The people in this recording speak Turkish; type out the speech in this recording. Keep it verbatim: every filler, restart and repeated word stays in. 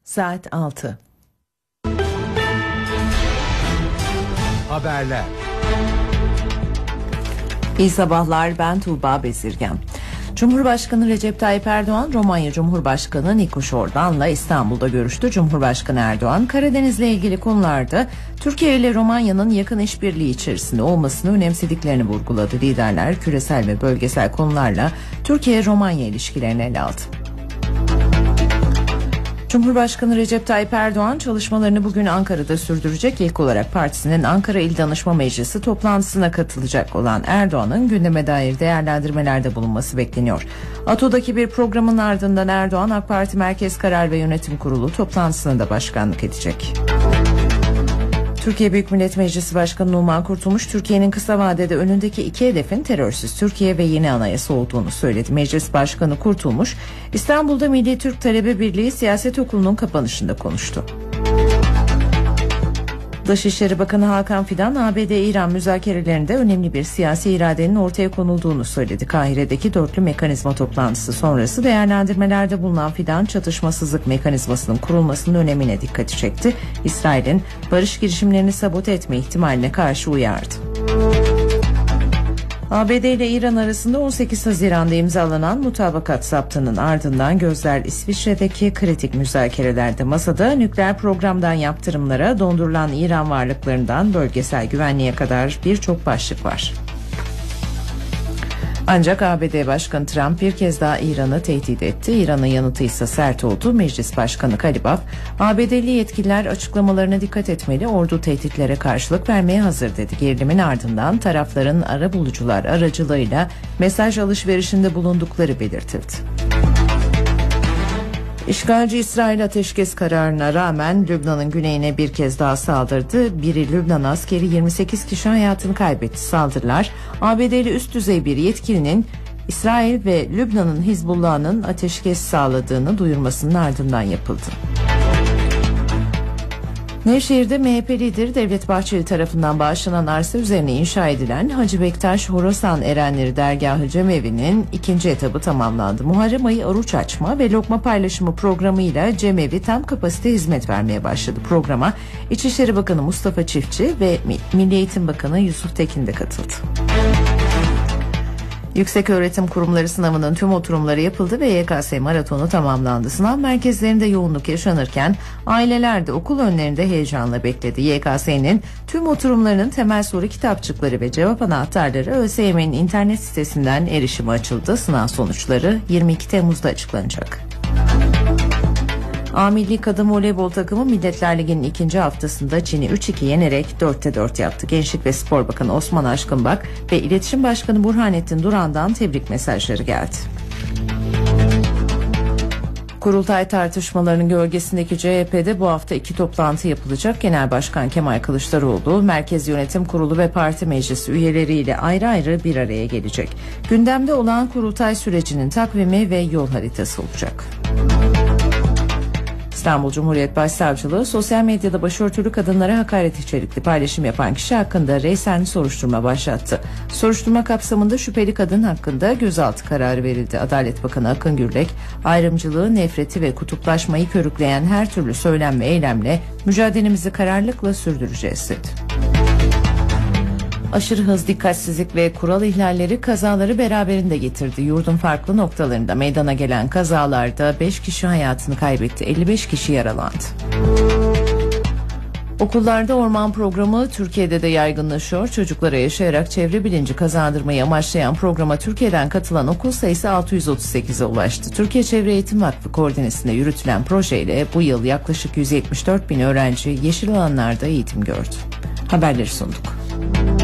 Saat altı. Haberler. İyi sabahlar, ben Tuğba Bezirgen. Cumhurbaşkanı Recep Tayyip Erdoğan, Romanya Cumhurbaşkanı Niko Şordan'la İstanbul'da görüştü. Cumhurbaşkanı Erdoğan, Karadeniz'le ilgili konularda Türkiye ile Romanya'nın yakın işbirliği içerisinde olmasını önemsediklerini vurguladı. Liderler küresel ve bölgesel konularla Türkiye-Romanya ilişkilerini ele aldı. Cumhurbaşkanı Recep Tayyip Erdoğan çalışmalarını bugün Ankara'da sürdürecek. İlk olarak partisinin Ankara İl Danışma Meclisi toplantısına katılacak olan Erdoğan'ın gündeme dair değerlendirmelerde bulunması bekleniyor. A T O'daki bir programın ardından Erdoğan AK Parti Merkez Karar ve Yönetim Kurulu toplantısına da başkanlık edecek. Türkiye Büyük Millet Meclisi Başkanı Numan Kurtulmuş, Türkiye'nin kısa vadede önündeki iki hedefin terörsüz Türkiye ve yeni anayasa olduğunu söyledi. Meclis Başkanı Kurtulmuş, İstanbul'da Milli Türk Talebe Birliği Siyaset Okulu'nun kapanışında konuştu. Dışişleri Bakanı Hakan Fidan, A B D-İran müzakerelerinde önemli bir siyasi iradenin ortaya konulduğunu söyledi. Kahire'deki dörtlü mekanizma toplantısı sonrası değerlendirmelerde bulunan Fidan, çatışmasızlık mekanizmasının kurulmasının önemine dikkati çekti. İsrail'in barış girişimlerini sabote etme ihtimaline karşı uyardı. A B D ile İran arasında on sekiz Haziran'da imzalanan mutabakat zaptının ardından gözler İsviçre'deki kritik müzakerelerde. Masada nükleer programdan yaptırımlara, dondurulan İran varlıklarından bölgesel güvenliğe kadar birçok başlık var. Ancak A B D Başkanı Trump bir kez daha İran'ı tehdit etti. İran'ın yanıtı ise sert oldu. Meclis Başkanı Kalibaf, A B D'li yetkililer açıklamalarına dikkat etmeli, ordu tehditlere karşılık vermeye hazır dedi. Gerilimin ardından tarafların arabulucular aracılığıyla mesaj alışverişinde bulundukları belirtildi. İşgalci İsrail ateşkes kararına rağmen Lübnan'ın güneyine bir kez daha saldırdı. Biri Lübnan askeri, yirmi sekiz kişi hayatını kaybetti. Saldırılar A B D'li üst düzey bir yetkilinin İsrail ve Lübnan'ın Hizbullah'ın ateşkes sağladığını duyurmasının ardından yapıldı. Nevşehir'de M H P lideri Devlet Bahçeli tarafından bağışlanan arsa üzerine inşa edilen Hacı Bektaş Horasan Erenleri Dergahı Cemevi'nin ikinci etabı tamamlandı. Muharrem ayı oruç açma ve lokma paylaşımı programıyla Cemevi tam kapasite hizmet vermeye başladı. Programa İçişleri Bakanı Mustafa Çiftçi ve Milli Eğitim Bakanı Yusuf Tekin de katıldı. Yükseköğretim Kurumları sınavının tüm oturumları yapıldı ve Y K S maratonu tamamlandı. Sınav merkezlerinde yoğunluk yaşanırken aileler de okul önlerinde heyecanla bekledi. Y K S'nin tüm oturumlarının temel soru kitapçıkları ve cevap anahtarları ÖSYM'nin internet sitesinden erişime açıldı. Sınav sonuçları yirmi iki Temmuz'da açıklanacak. A Milli Kadın Voleybol takımı Milletler Ligi'nin ikinci haftasında Çin'i üç iki yenerek dörtte dört yaptı. Gençlik ve Spor Bakanı Osman Aşkınbak ve İletişim Başkanı Burhanettin Duran'dan tebrik mesajları geldi. Kurultay tartışmalarının gölgesindeki C H P'de bu hafta iki toplantı yapılacak. Genel Başkan Kemal Kılıçdaroğlu, Merkez Yönetim Kurulu ve Parti Meclisi üyeleriyle ayrı ayrı bir araya gelecek. Gündemde olan kurultay sürecinin takvimi ve yol haritası olacak. İstanbul Cumhuriyet Başsavcılığı, sosyal medyada başörtülü kadınlara hakaret içerikli paylaşım yapan kişi hakkında reysen soruşturma başlattı. Soruşturma kapsamında şüpheli kadın hakkında gözaltı kararı verildi. Adalet Bakanı Akın Gürlek, ayrımcılığı, nefreti ve kutuplaşmayı körükleyen her türlü söylem ve eylemle mücadelemizi kararlılıkla sürdüreceğiz dedi. Aşırı hız, dikkatsizlik ve kural ihlalleri kazaları beraberinde getirdi. Yurdun farklı noktalarında meydana gelen kazalarda beş kişi hayatını kaybetti, elli beş kişi yaralandı. Okullarda orman programı Türkiye'de de yaygınlaşıyor. Çocuklara yaşayarak çevre bilinci kazandırmayı amaçlayan programa Türkiye'den katılan okul sayısı altı yüz otuz sekize ulaştı. Türkiye Çevre Eğitim Vakfı koordinesinde yürütülen projeyle bu yıl yaklaşık yüz yetmiş dört bin öğrenci yeşil alanlarda eğitim gördü. Haberleri sunduk.